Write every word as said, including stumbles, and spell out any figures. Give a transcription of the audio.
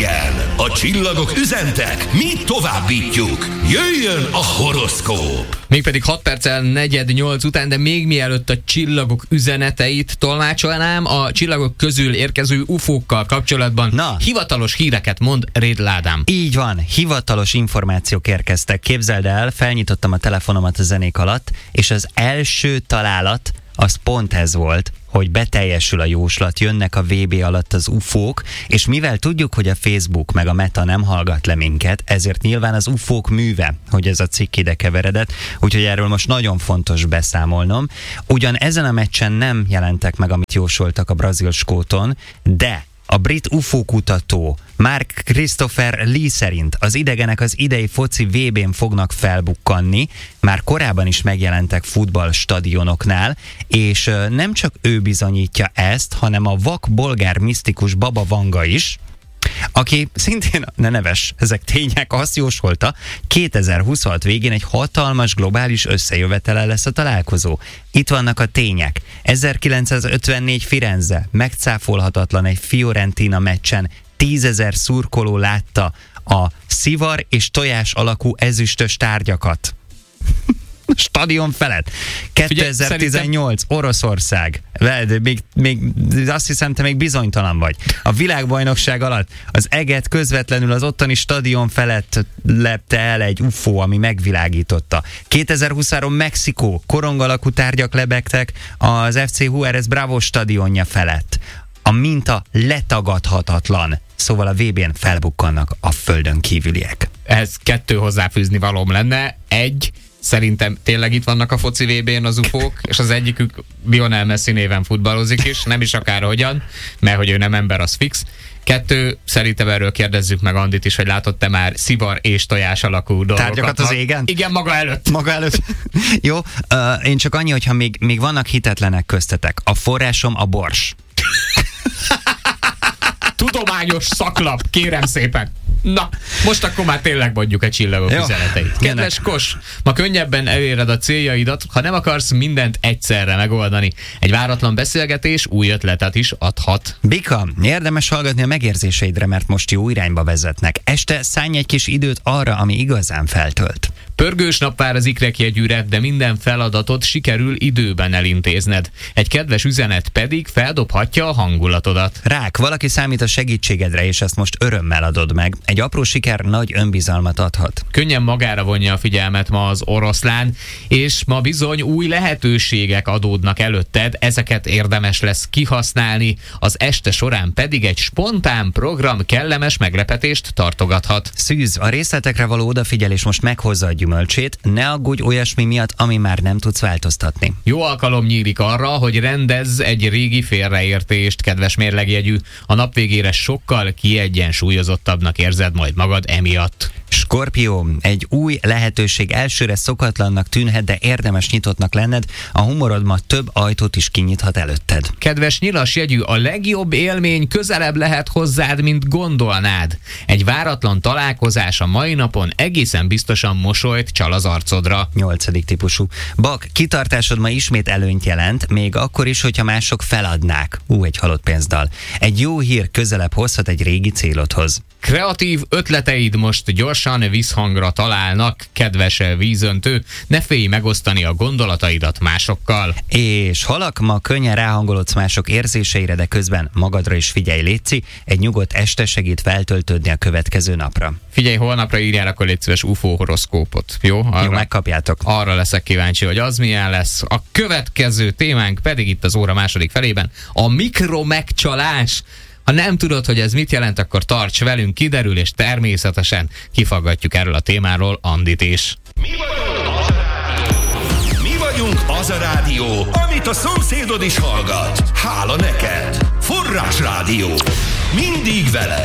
reggel, a csillagok üzentek, mi továbbítjuk. Jöjjön a horoszkóp! Mégpedig hat perccel negyed nyolc után, de még mielőtt a csillagok üzeneteit tolmácsolnám, a csillagok közül érkező ufókkal kapcsolatban Na. hivatalos híreket mond Rédl Ádám. Így van, hivatalos információk érkeztek. Képzeld el, felnyitottam a telefonomat a zenék alatt, és az első találat az pont ez volt, hogy beteljesül a jóslat, jönnek a vé bé alatt az ufók, és mivel tudjuk, hogy a Facebook meg a Meta nem hallgat le minket, ezért nyilván az ufók műve, hogy ez a cikk ide keveredett, úgyhogy erről most nagyon fontos beszámolnom. Ugyan ezen a meccsen nem jelentek meg, amit jósoltak a brazil skóton, de a brit ufókutató Mark Christopher Lee szerint az idegenek az idei foci vé bén fognak felbukkanni, már korábban is megjelentek futballstadionoknál, és nem csak ő bizonyítja ezt, hanem a vak bolgár misztikus Baba Vanga is, aki szintén, ne neves, ezek tények, azt jósolta, kétezer-huszonhat végén egy hatalmas globális összejövetele lesz a találkozó. Itt vannak a tények. ezerkilencszázötvennégy Firenze, megcáfolhatatlan egy Fiorentina meccsen, tízezer szurkoló látta a szivar és tojás alakú ezüstös tárgyakat. Stadion felett. kétezer-tizennyolc Oroszország. Még, még, azt hiszem, te még bizonytalan vagy. A világbajnokság alatt az eget közvetlenül az ottani stadion felett lepte el egy ufó, ami megvilágította. kétezer-huszonhárom Mexikó. Korong alakú tárgyak lebegtek az ef cé Juárez Bravo stadionja felett. A minta letagadhatatlan. Szóval a vé bén felbukkannak a földön kívüliek. Ez kettő hozzáfűzni valóm lenne. Egy, szerintem tényleg itt vannak a foci vé bén az ufók, és az egyikük Lionel Messi néven futballozik is, nem is akárhogyan, mert hogy ő nem ember, az fix. Kettő, szerintem erről kérdezzük meg Andit is, hogy látott-e már szivar és tojás alakú dolgokat. Tárgyakat az égen? Igen, maga előtt. Maga előtt. Jó, uh, én csak annyi, hogyha még, még vannak hitetlenek köztetek. A forrásom a bors. Tudományos szaklap, kérem szépen. Na, most akkor már tényleg mondjuk a csillagok Jó. üzeneteit. Kedves Kos, ma könnyebben eléred a céljaidat, ha nem akarsz mindent egyszerre megoldani. Egy váratlan beszélgetés új ötletet is adhat. Bika, érdemes hallgatni a megérzéseidre, mert most jó irányba vezetnek. Este szállj egy kis időt arra, ami igazán feltölt. Pörgős nap vár az ikrek-jegyűre, de minden feladatot sikerül időben elintézned. Egy kedves üzenet pedig feldobhatja a hangulatodat. Rák, valaki számít a segítségedre, és ezt most örömmel adod meg. Egy apró siker nagy önbizalmat adhat. Könnyen magára vonja a figyelmet ma az oroszlán, és ma bizony új lehetőségek adódnak előtted, ezeket érdemes lesz kihasználni, az este során pedig egy spontán program kellemes meglepetést tartogathat. Szűz, a részletekre való odafigyelés most meghozza a gyümölcsét, ne aggódj olyasmi miatt, ami már nem tudsz változtatni. Jó alkalom nyílik arra, hogy rendezz egy régi félreértést, kedves mérlegjegyű. A nap végére sokkal kiegyensúlyozottabbnak érzed majd magad emiatt. Skorpió, egy új lehetőség elsőre szokatlannak tűnhet, de érdemes nyitottnak lenned, a humorod ma több ajtót is kinyithat előtted. Kedves nyilas jegyű, a legjobb élmény közelebb lehet hozzád, mint gondolnád. Egy váratlan találkozás a mai napon egészen biztosan mosolyt csal az arcodra. Nyolcadik típusú. Bak, kitartásod ma ismét előnyt jelent, még akkor is, hogyha mások feladnák. Ú, egy halott pénzdal. Egy jó hír közelebb hozhat egy régi célodhoz. Kreatív ötleteid most gyorsan visszhangra találnak, kedves vízöntő, ne félj megosztani a gondolataidat másokkal. És halak, ma könnyen ráhangolodsz mások érzéseire, de közben magadra is figyelj, létszi, egy nyugodt este segít feltöltődni a következő napra. Figyelj, holnapra írjál akkor légy szíves ufó horoszkópot, jó? Arra, jó, megkapjátok. Arra leszek kíváncsi, hogy az milyen lesz. A következő témánk pedig itt az óra második felében a mikromegcsalás. Ha nem tudod, hogy ez mit jelent, akkor tarts velünk, kiderül, és természetesen kifaggatjuk erről a témáról Andit is. Mi vagyunk az a rádió, Mi vagyunk az a rádió amit a szomszédod is hallgat. Hála neked! Forrás Rádió. Mindig veled.